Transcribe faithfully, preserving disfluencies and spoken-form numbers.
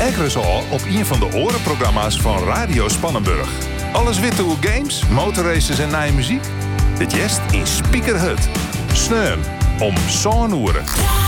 Ekkeres al op een van de orenprogramma's van Radio Spannenburg. Alles witte hoe games, motorraces en nieuwe muziek? Dit jest in Speaker Hut. Sneum om zo'n oeren.